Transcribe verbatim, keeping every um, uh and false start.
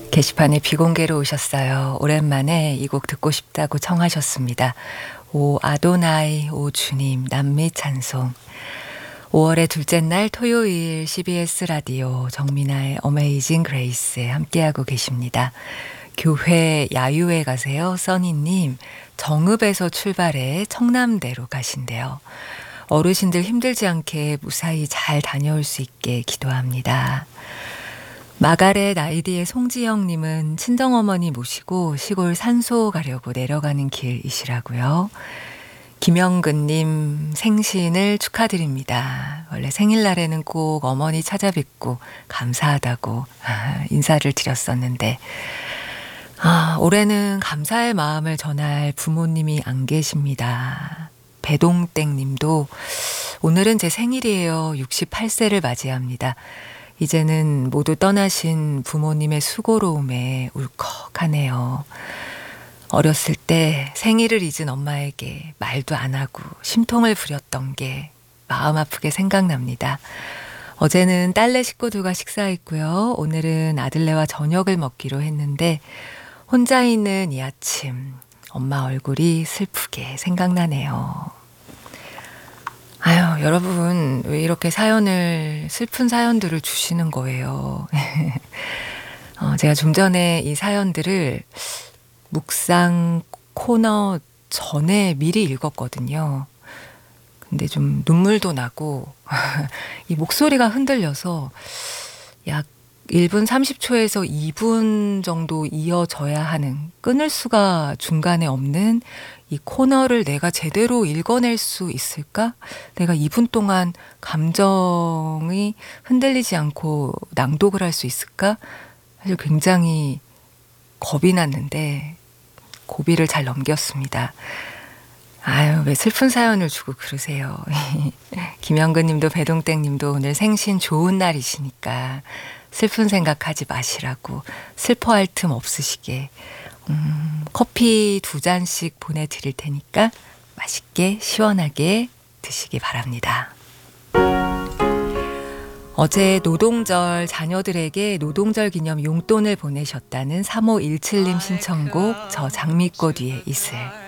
게시판에 비공개로 오셨어요. 오랜만에 이 곡 듣고 싶다고 청하셨습니다. 오 아도나이 오 주님 남미 찬송. 오월의 둘째 날 토요일 씨비에스 라디오 정민아의 어메이징 그레이스에 함께하고 계십니다. 교회 야유회 가세요. 써니님 정읍에서 출발해 청남대로 가신대요. 어르신들 힘들지 않게 무사히 잘 다녀올 수 있게 기도합니다. 마가렛 아이디의 송지영님은 친정어머니 모시고 시골 산소 가려고 내려가는 길이시라고요. 김영근님 생신을 축하드립니다. 원래 생일날에는 꼭 어머니 찾아뵙고 감사하다고 인사를 드렸었는데 아, 올해는 감사의 마음을 전할 부모님이 안 계십니다. 배동땡님도 오늘은 제 생일이에요. 육십팔 세를 맞이합니다. 이제는 모두 떠나신 부모님의 수고로움에 울컥하네요. 어렸을 때 생일을 잊은 엄마에게 말도 안 하고 심통을 부렸던 게 마음 아프게 생각납니다. 어제는 딸네 식구들과 식사했고요. 오늘은 아들네와 저녁을 먹기로 했는데 혼자 있는 이 아침 엄마 얼굴이 슬프게 생각나네요. 아유, 여러분 왜 이렇게 사연을 슬픈 사연들을 주시는 거예요. 어, 제가 좀 전에 이 사연들을 묵상 코너 전에 미리 읽었거든요. 근데 좀 눈물도 나고 이 목소리가 흔들려서 약 일 분 삼십 초에서 이 분 정도 이어져야 하는, 끊을 수가 중간에 없는 이 코너를 내가 제대로 읽어낼 수 있을까? 내가 이 분 동안 감정이 흔들리지 않고 낭독을 할 수 있을까? 사실 굉장히 겁이 났는데 고비를 잘 넘겼습니다. 아유, 왜 슬픈 사연을 주고 그러세요. 김영근 님도 배동땡 님도 오늘 생신 좋은 날이시니까 슬픈 생각하지 마시라고, 슬퍼할 틈 없으시게 음, 커피 두 잔씩 보내드릴 테니까 맛있게 시원하게 드시기 바랍니다. 어제 노동절 자녀들에게 노동절 기념 용돈을 보내셨다는 삼오일칠 님 신청곡 저 장미꽃 위에 이슬.